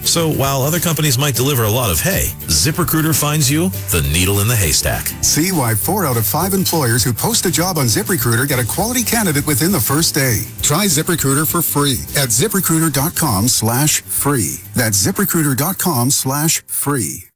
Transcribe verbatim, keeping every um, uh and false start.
So while other companies might deliver a lot of hay, ZipRecruiter finds you the needle in the haystack. See why four out of five employers who post a job on ZipRecruiter get a quality candidate within the first day. Try ZipRecruiter for free at ZipRecruiter.com slash free. That's ZipRecruiter.com slash free.